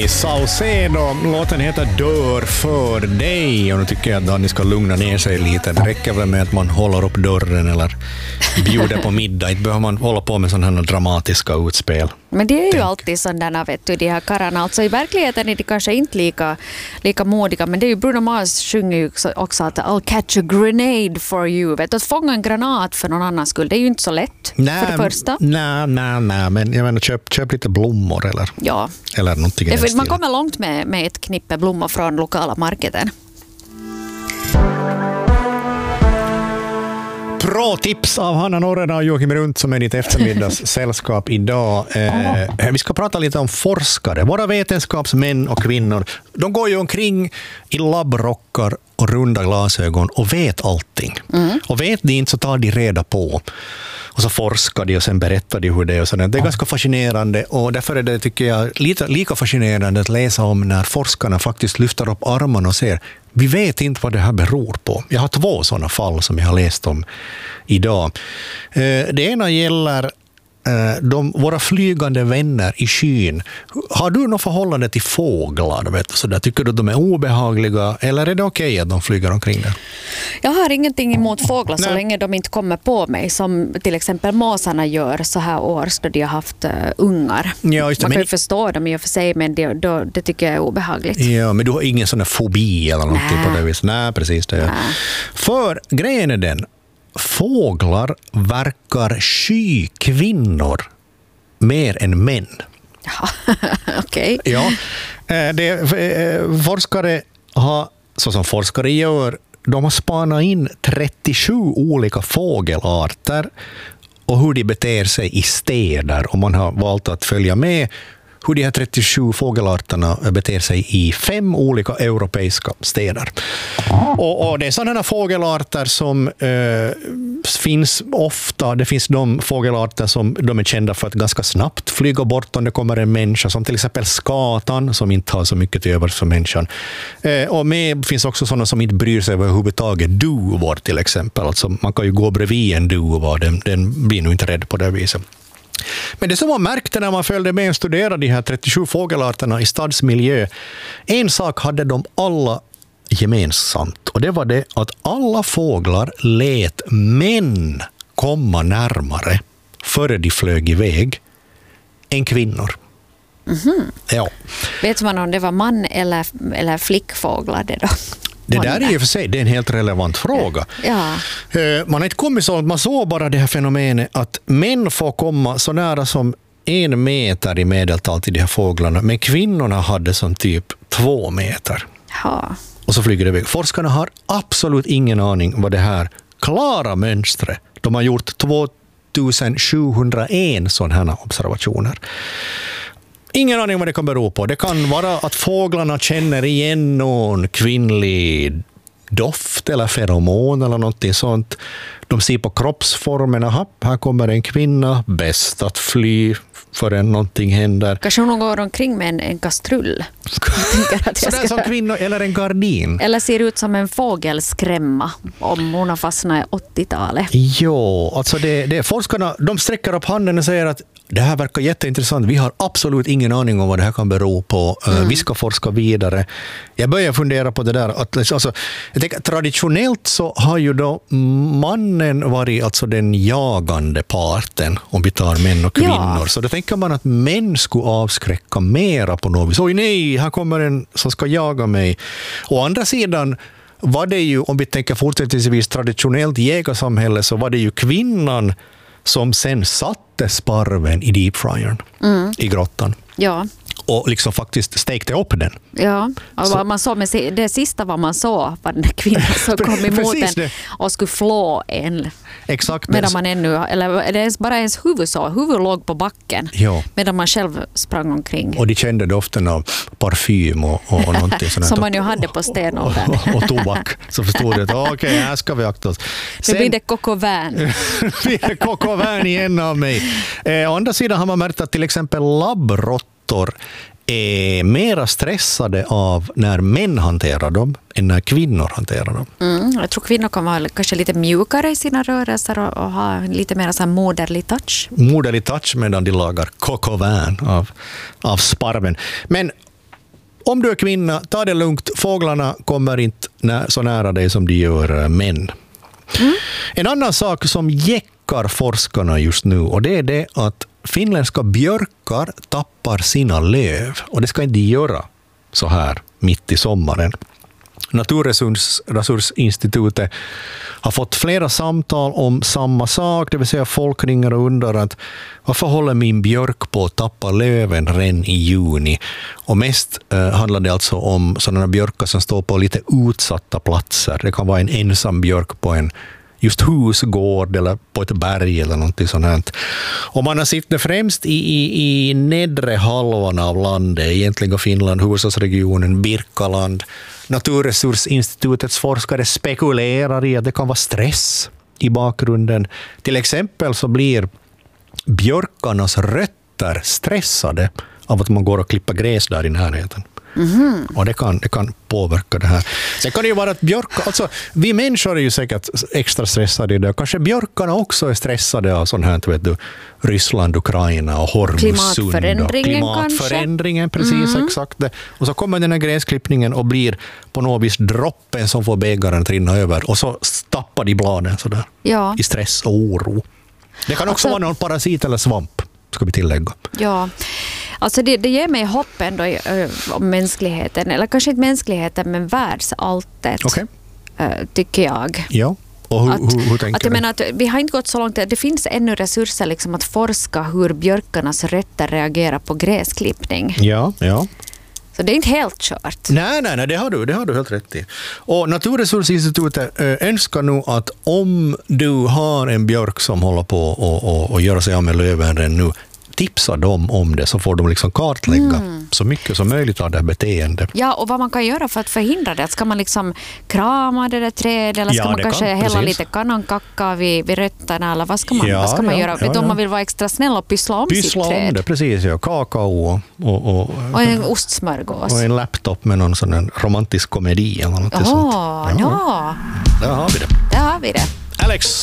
Saucedo. Låten heter Dör för dig. Och nu tycker jag att Danny ska lugna ner sig lite. Det räcker väl med att man håller upp dörren eller bjuder på middag. Inte behöver man hålla på med sådana här dramatiska utspel. Men det är ju alltid sådana, vet du, de här kararna. Alltså i verkligheten är de kanske inte lika modiga, men det är ju Bruno Mars sjunger ju också att I'll catch a grenade for you. Vet du, att fånga en granat för någon annan skull, det är ju inte så lätt för det första. Nej, men jag menar köp lite blommor eller någonting. Man kommer långt med ett knippe blommor från lokala marketen. Pro-tips av Hanna Norrena och Joakim Runt som är ditt eftermiddagssällskap idag. Vi ska prata lite om forskare. Våra vetenskapsmän och kvinnor, de går ju omkring i labbrockar och runda glasögon och vet allting. Och vet de inte så tar de reda på. Och så forskar de och sen berättar de hur det är. Och så. Det är ganska fascinerande och därför är det, tycker jag, lika fascinerande att läsa om när forskarna faktiskt lyfter upp armarna och ser vi vet inte vad det här beror på. Jag har 2 sådana fall som jag har läst om idag. Det ena gäller våra flygande vänner i skyn. Har du något förhållande till fåglar? Vet du, så där, tycker du de är obehagliga eller är det okej att de flyger omkring där? Jag har ingenting emot fåglar så länge de inte kommer på mig, som till exempel måsarna gör så här års då de har haft ungar. Ja, just det, man kan ju förstå dem i och för sig, men det tycker jag är obehagligt. Ja, men du har ingen sån här fobi eller någonting på det viset? Nej, precis det. Nej. För grejen är den, fåglar verkar sky kvinnor mer än män. Ja, okej. Ja, forskare har, så som forskare gör, de har spanat in 37 olika fågelarter och hur de beter sig i städer, och man har valt att följa med hur de här 37 fågelarterna beter sig i 5 olika europeiska städer. Och det är sådana fågelarter som finns ofta. Det finns de fågelarter som de är kända för att ganska snabbt flyga bort om det kommer en människa, som till exempel skatan som inte har så mycket till övers för människan. Och med finns också sådana som inte bryr sig överhuvudtaget. Duvor till exempel. Alltså man kan ju gå bredvid en duva, den blir nog inte rädd på det viset. Men det som man märkte när man följde med och studerade de här 37 fågelarterna i stadsmiljö, en sak hade de alla gemensamt, och det var det att alla fåglar lät män komma närmare före de flög iväg än kvinnor. Ja. Vet man om det var man eller flickfåglar det då? Det där är ju för sig, det är en helt relevant fråga. Ja. Man har inte kommit så långt, man såg bara det här fenomenet att män får komma så nära som 1 meter i medeltal till de här fåglarna, men kvinnorna hade som typ 2 meter. Ja. Och så flyger det iväg. Forskarna har absolut ingen aning vad det här klara mönstret. De har gjort 2701 sådana här observationer. Ingen aning vad det kan bero på. Det kan vara att fåglarna känner igen någon kvinnlig doft eller feromon eller någonting sånt. De ser på kroppsformerna, här kommer en kvinna, bäst att fly förrän någonting händer. Kanske hon går omkring med en kastrull. Sådär som kvinnor, eller en gardin. Eller ser ut som en fågelskrämma om hon har fastnat i 80-talet. Jo, alltså forskarna, de sträcker upp handen och säger att det här verkar jätteintressant. Vi har absolut ingen aning om vad det här kan bero på. Vi ska forska vidare. Jag börjar fundera på det där. Alltså, jag tänker, traditionellt så har ju då mannen varit alltså den jagande parten, om vi tar män och kvinnor. Ja. Så då tänker man att män skulle avskräcka mera på något vis. Oj nej, här kommer en som ska jaga mig. Å andra sidan var det ju, om vi tänker fortsättningsvis traditionellt jägarsamhälle, så var det ju kvinnan som sen satte sparven i deepfryern i grottan. Ja. Och liksom faktiskt stekte upp den. Ja, och man såg, det sista vad man såg var den kvinnan som kom emot den och skulle flå en. Exakt. Medan man ännu, eller det är bara ens huvud låg på backen. Ja. Medan man själv sprang omkring. Och de kände doften av parfym och någonting sånt. Som man ju hade på stenåldern. och tobak. Så förstod det att okej, här ska vi akta oss. Sen blir det kokovän. blir det kokovän igen av mig. Å andra sidan har man märkt att till exempel labbråttor är mera stressade av när män hanterar dem än när kvinnor hanterar dem. Jag tror kvinnor kan vara kanske lite mjukare i sina rörelser och ha lite mer så här moderlig touch. Moderlig touch medan de lagar coq au vin av sparven. Men om du är kvinna, ta det lugnt. Fåglarna kommer inte så nära dig som de gör män. En annan sak som jäckar forskarna just nu, och det är det att finländska björkar tappar sina löv. Och det ska inte göra så här mitt i sommaren. Naturresursinstitutet har fått flera samtal om samma sak, det vill säga folk ringer och undrar att varför håller min björk på att tappa löven redan i juni? Och mest handlar det alltså om sådana björkar som står på lite utsatta platser. Det kan vara en ensam björk på en just husgård eller på ett berg eller någonting sånt här. Och man har sett det främst i nedre halvan av landet, egentligen Finland, huvudstadsregionen, Birkaland. Naturresursinstitutets forskare spekulerar i att det kan vara stress i bakgrunden. Till exempel så blir björkarnas rötter stressade av att man går och klipper gräs där i närheten. Och det kan påverka det här. Sen kan det ju vara att alltså vi människor är ju säkert extra stressade i det. Kanske björkarna också är stressade av sånt här, vet du, Ryssland, Ukraina och Hormuzsund. Klimatförändringen precis, exakt det. Och så kommer den här gräsklippningen och blir på något vis droppen som får bägaren att rinna över. Och så tappar de bladen sådär. Ja. I stress och oro. Det kan också vara någon parasit eller svamp, ska vi tillägga. Ja. Alltså det ger mig hopp ändå om mänskligheten, eller kanske inte mänskligheten, men världsalltet, tycker jag. Ja, och hur tänker jag menar att vi har inte gått så långt, det finns ännu resurser liksom att forska hur björkarnas rötter reagerar på gräsklippning. Ja. Så det är inte helt kört. Nej, det har du helt rätt i. Och Naturresursinstitutet önskar nu att om du har en björk som håller på och göra sig av med löven redan nu, tipsa dem om det, så får de liksom kartlägga så mycket som möjligt av det här beteendet. Ja, och vad man kan göra för att förhindra det. Ska man liksom krama det där trädet, eller ska man kanske hälla lite kanonkacka vid rötterna, eller vad ska man göra? Vet du, om man vill vara extra snäll och pyssla om sitt träd. Om det, precis. Ja. Kakao och en ostsmörgås. Och en laptop med någon sån här romantisk komedi eller något sånt. Ja. Där har vi det. Där har vi det. Alex,